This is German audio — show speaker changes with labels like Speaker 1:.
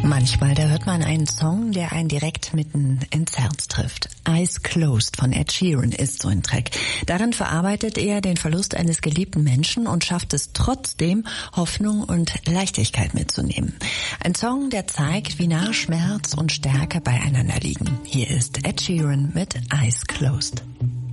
Speaker 1: Manchmal, da hört man einen Song, der einen direkt mitten ins Herz trifft. Eyes Closed von Ed Sheeran ist so ein Track. Darin verarbeitet er den Verlust eines geliebten Menschen und schafft es trotzdem, Hoffnung und Leichtigkeit mitzunehmen. Ein Song, der zeigt, wie nah Schmerz und Stärke beieinander liegen. Hier ist Ed Sheeran mit Eyes Closed.